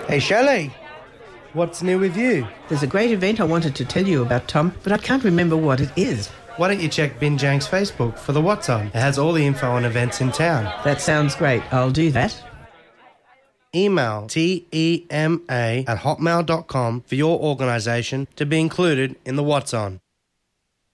Hey, Shelley. What's new with you? There's a great event I wanted to tell you about, Tom, but I can't remember what it is. Why don't you check Binjang's Facebook for the What's On? It has all the info on events in town. That sounds great. I'll do that. Email tema@hotmail.com for your organisation to be included in the What's On.